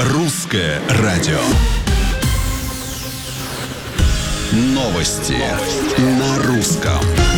Русское радио. Новости на русском.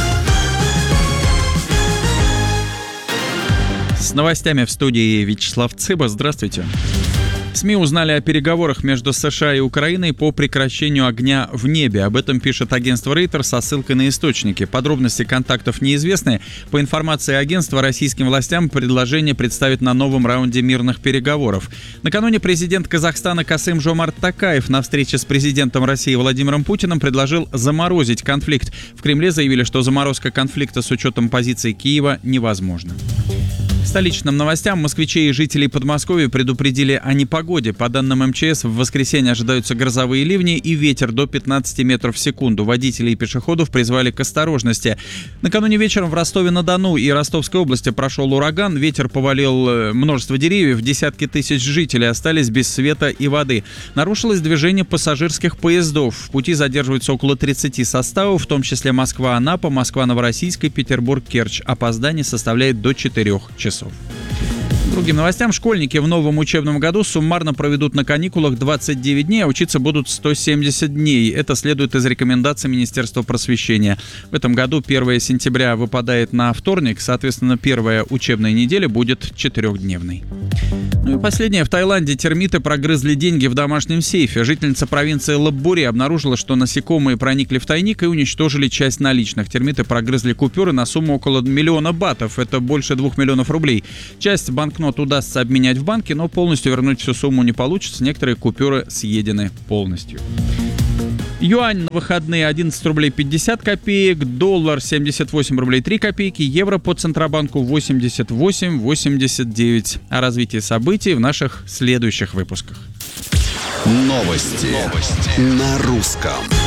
С новостями в студии Вячеслав Цыба. Здравствуйте. СМИ узнали о переговорах между США и Украиной по прекращению огня в небе. Об этом пишет агентство Reuters со ссылкой на источники. Подробности контактов неизвестны. По информации агентства, российским властям предложение представят на новом раунде мирных переговоров. Накануне президент Казахстана Касым-Жомарт Токаев на встрече с президентом России Владимиром Путиным предложил заморозить конфликт. В Кремле заявили, что заморозка конфликта с учетом позиции Киева невозможна. Столичным новостям москвичей и жителей Подмосковья предупредили о непогоде. По данным МЧС, в воскресенье ожидаются грозовые ливни и ветер до 15 метров в секунду. Водителей и пешеходов призвали к осторожности. Накануне вечером в Ростове-на-Дону и Ростовской области прошел ураган. Ветер повалил множество деревьев. Десятки тысяч жителей остались без света и воды. Нарушилось движение пассажирских поездов. В пути задерживаются около 30 составов, в том числе Москва-Анапа, Москва-Новороссийск и Петербург-Керчь. Опоздание составляет до 4 часов. Другим новостям. Школьники в новом учебном году суммарно проведут на каникулах 29 дней, а учиться будут 170 дней. Это следует из рекомендаций Министерства просвещения. В этом году 1 сентября выпадает на вторник, соответственно, первая учебная неделя будет 4-дневной. Ну и последнее. В Таиланде термиты прогрызли деньги в домашнем сейфе. Жительница провинции Лопбури обнаружила, что насекомые проникли в тайник и уничтожили часть наличных. Термиты прогрызли купюры на сумму около 1 миллиона батов. Это больше 2 миллионов рублей. Часть банкнот удастся обменять в банке, но полностью вернуть всю сумму не получится. Некоторые купюры съедены полностью. Юань на выходные 11 рублей 50 копеек, доллар 78 рублей 3 копейки, евро по Центробанку 88,89. О развитии событий в наших следующих выпусках. Новости на русском.